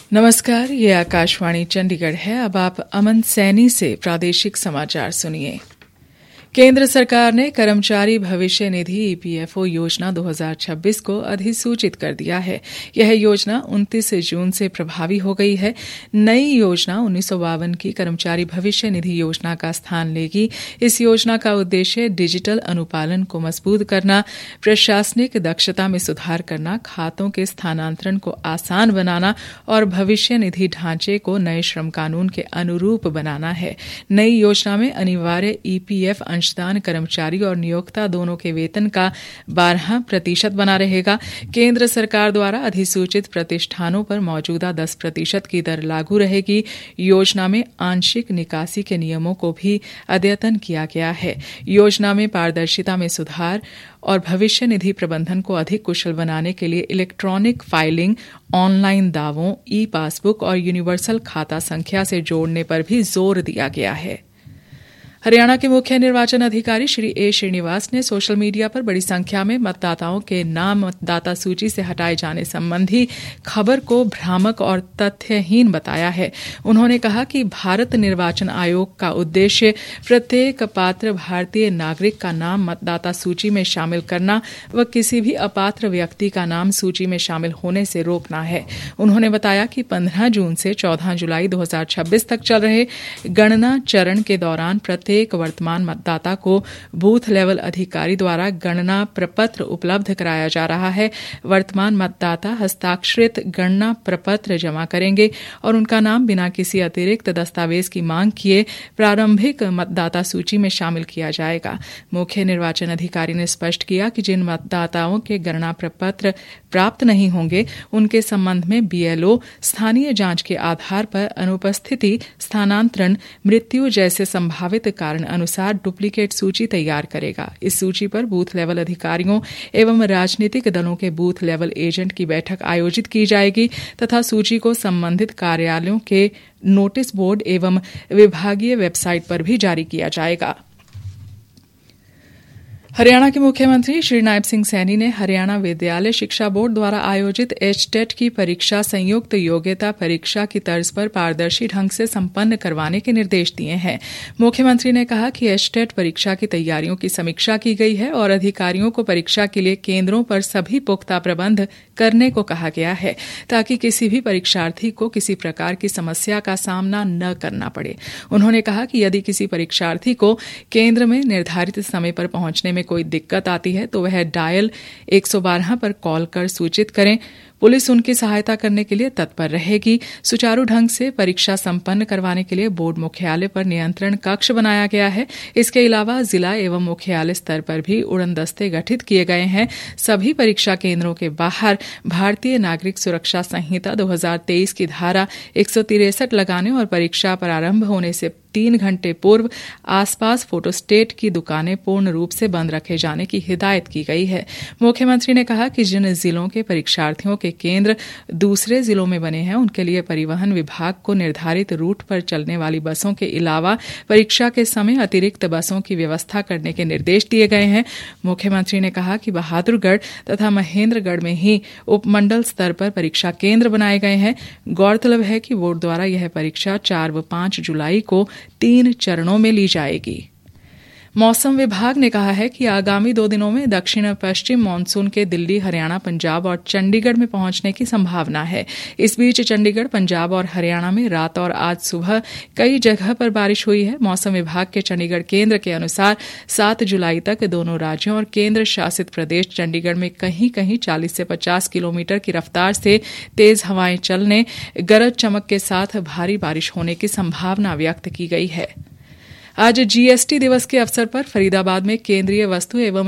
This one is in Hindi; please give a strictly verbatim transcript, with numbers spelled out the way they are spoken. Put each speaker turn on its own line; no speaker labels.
नमस्कार, ये आकाशवाणी चंडीगढ़ है। अब आप अमन सैनी से प्रादेशिक समाचार सुनिए। केंद्र सरकार ने कर्मचारी भविष्य निधि ईपीएफओ योजना दो हज़ार छब्बीस को अधिसूचित कर दिया है। यह योजना उनतीस जून से प्रभावी हो गई है। नई योजना उन्नीस सौ बावन की कर्मचारी भविष्य निधि योजना का स्थान लेगी। इस योजना का उद्देश्य डिजिटल अनुपालन को मजबूत करना, प्रशासनिक दक्षता में सुधार करना, खातों के स्थानांतरण को आसान बनाना और भविष्य निधि ढांचे को नए श्रम कानून के अनुरूप बनाना है। नई योजना में अनिवार्य ईपीएफ अंशदान कर्मचारी और नियोक्ता दोनों के वेतन का बारह प्रतिशत बना रहेगा। केंद्र सरकार द्वारा अधिसूचित प्रतिष्ठानों पर मौजूदा दस प्रतिशत की दर लागू रहेगी। योजना में आंशिक निकासी के नियमों को भी अद्यतन किया गया है। योजना में पारदर्शिता में सुधार और भविष्य निधि प्रबंधन को अधिक कुशल बनाने के लिए इलेक्ट्रॉनिक फाइलिंग, ऑनलाइन दावों, ई पासबुक और यूनिवर्सल खाता संख्या से जोड़ने पर भी जोर दिया गया है। हरियाणा के मुख्य निर्वाचन अधिकारी श्री ए श्रीनिवास ने सोशल मीडिया पर बड़ी संख्या में मतदाताओं के नाम मतदाता सूची से हटाए जाने संबंधी खबर को भ्रामक और तथ्यहीन बताया है। उन्होंने कहा कि भारत निर्वाचन आयोग का उद्देश्य प्रत्येक पात्र भारतीय नागरिक का नाम मतदाता सूची में शामिल करना व किसी भी अपात्र व्यक्ति का नाम सूची में शामिल होने से रोकना है। उन्होंने बताया कि पंद्रह जून से चौदह जुलाई दो हज़ार छब्बीस तक चल रहे गणना चरण के दौरान प्रत्येक एक वर्तमान मतदाता को बूथ लेवल अधिकारी द्वारा गणना प्रपत्र उपलब्ध कराया जा रहा है। वर्तमान मतदाता हस्ताक्षरित गणना प्रपत्र जमा करेंगे और उनका नाम बिना किसी अतिरिक्त दस्तावेज की मांग किए प्रारंभिक मतदाता सूची में शामिल किया जाएगा। मुख्य निर्वाचन अधिकारी ने स्पष्ट किया कि जिन मतदाताओं के गणना प्रपत्र प्राप्त नहीं होंगे उनके संबंध में बीएलओ स्थानीय जांच के आधार पर अनुपस्थिति, स्थानांतरण, मृत्यु जैसे संभावित कारण अनुसार डुप्लीकेट सूची तैयार करेगा। इस सूची पर बूथ लेवल अधिकारियों एवं राजनीतिक दलों के बूथ लेवल एजेंट की बैठक आयोजित की जाएगी तथा सूची को संबंधित कार्यालयों के नोटिस बोर्ड एवं विभागीय वेबसाइट पर भी जारी किया जाएगा। हरियाणा के मुख्यमंत्री श्री नायब सिंह सैनी ने हरियाणा विद्यालय शिक्षा बोर्ड द्वारा आयोजित एचटेट की परीक्षा संयुक्त योग्यता परीक्षा की तर्ज पर पारदर्शी ढंग से संपन्न करवाने के निर्देश दिए हैं। मुख्यमंत्री ने कहा कि एचटेट परीक्षा की तैयारियों की समीक्षा की गई है और अधिकारियों को परीक्षा के लिए केंद्रों पर सभी पुख्ता प्रबंध करने को कहा गया है ताकि किसी भी परीक्षार्थी को किसी प्रकार की समस्या का सामना न करना पड़े। उन्होंने कहा कि यदि किसी परीक्षार्थी को केंद्र में निर्धारित समय पर पहुंचने में कोई दिक्कत आती है तो वह डायल एक सौ बारह पर कॉल कर सूचित करें। पुलिस उनकी सहायता करने के लिए तत्पर रहेगी। सुचारू ढंग से परीक्षा संपन्न करवाने के लिए बोर्ड मुख्यालय पर नियंत्रण कक्ष बनाया गया है। इसके अलावा जिला एवं मुख्यालय स्तर पर भी उड़न दस्ते गठित किए गए हैं। सभी परीक्षा केंद्रों के बाहर भारतीय नागरिक सुरक्षा संहिता दो हज़ार तेईस की धारा एक सौ तिरसठ लगाने और परीक्षा प्रारंभ होने से तीन घंटे पूर्व आसपास फोटोस्टेट की दुकानें पूर्ण रूप से बंद रखे जाने की हिदायत की गई है। मुख्यमंत्री ने कहा कि जिन जिलों के परीक्षार्थियों के केंद्र दूसरे जिलों में बने हैं उनके लिए परिवहन विभाग को निर्धारित रूट पर चलने वाली बसों के अलावा परीक्षा के समय अतिरिक्त बसों की व्यवस्था करने के निर्देश दिए गए हैं। मुख्यमंत्री ने कहा कि बहादुरगढ़ तथा महेंद्रगढ़ में ही उपमंडल स्तर पर परीक्षा केंद्र बनाए गए हैं। गौरतलब है कि बोर्ड द्वारा यह परीक्षा चार व पांच जुलाई को तीन चरणों में ली जाएगी। मौसम विभाग ने कहा है कि आगामी दो दिनों में दक्षिण पश्चिम मानसून के दिल्ली, हरियाणा, पंजाब और चंडीगढ़ में पहुंचने की संभावना है। इस बीच चंडीगढ़, पंजाब और हरियाणा में रात और आज सुबह कई जगह पर बारिश हुई है। मौसम विभाग के चंडीगढ़ केंद्र के अनुसार सात जुलाई तक दोनों राज्यों और केंद्र शासित प्रदेश चंडीगढ़ में कहीं कहीं चालीस से पचास किलोमीटर की रफ्तार से तेज हवाएं चलने, गरज चमक के साथ भारी बारिश होने की संभावना व्यक्त की गई है। आज जीएसटी दिवस के अवसर पर फरीदाबाद में केंद्रीय वस्तु एवं